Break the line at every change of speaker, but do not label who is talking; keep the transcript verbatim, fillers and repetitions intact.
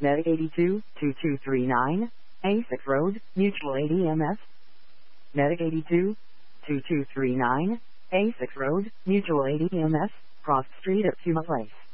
Medic eighty-two, two two three nine, A six Road, Mutual A D M S. Medic eighty-two, two two three nine, A six Road, Mutual A D M S, Cross Street at Puma Place.